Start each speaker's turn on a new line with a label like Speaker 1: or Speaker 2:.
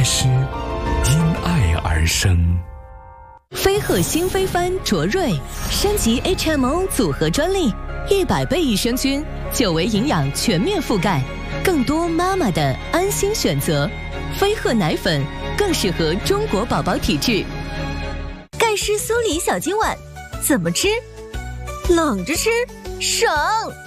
Speaker 1: 盖诗，因爱而生。
Speaker 2: 飞鹤新飞帆卓瑞升级 HMO 组合专利，100倍益生菌，9维营养全面覆盖，更多妈妈的安心选择。飞鹤奶粉更适合中国宝宝体质。
Speaker 3: 盖诗酥梨小金碗，怎么吃？冷着吃，爽！